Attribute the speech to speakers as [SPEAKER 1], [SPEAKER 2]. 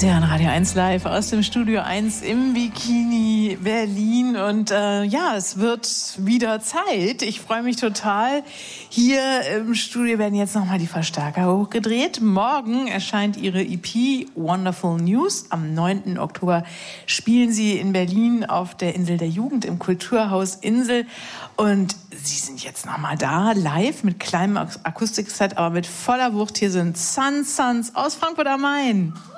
[SPEAKER 1] Sie hören Radio 1 live aus dem Studio 1 im Bikini Berlin und es wird wieder Zeit. Ich freue mich total. Hier im Studio werden jetzt nochmal die Verstärker hochgedreht. Morgen erscheint Ihre EP Wonderful News. Am 9. Oktober spielen Sie in Berlin auf der Insel der Jugend im Kulturhaus Insel. Und Sie sind jetzt nochmal da, live mit kleinem Akustikset, aber mit voller Wucht. Hier sind Sun Suns aus Frankfurt am Main.